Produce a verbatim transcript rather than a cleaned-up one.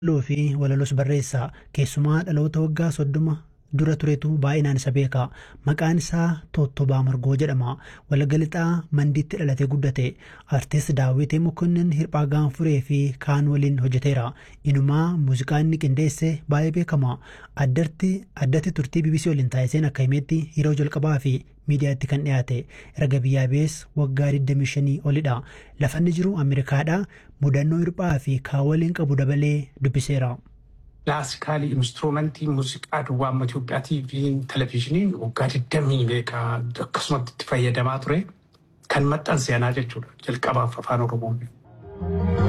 Luffy walalos barreessaa keessumaa dhaloota waggaa soddoma dura turetu baay'inaan isa beeka. Maqaan isaa Tottobaa Margoo jedhama. Walagalixaa Mandiitti dhalatee guddate. Artist Daawit Mokonnin hirphaa gaanfuree fi kaan waliin hojjeteera. Inumaa muuziqaa inni qindeesse baay'ee beekama. Addarti addatti turtii B B C waliin taasiseen akka himetti yeroo jalqabaa fi miidiyaatti kan dhiyaate. Erga biyyaa bees waggaa digdamii shanii olidha. Lafa inni jiru Ameerikaadha. Mudannoo hirphaa fi kaan waliin qabu dabalee dubbiseera. Classical instrument muuziqaa duwwaa amma Itoophiyaa T V televizyiniin waggaa digdamii beekaa akkasumatti itti fayyadamaa ture kan maxxanse anaa jechuudha jalqabaaf afaan Oromoon.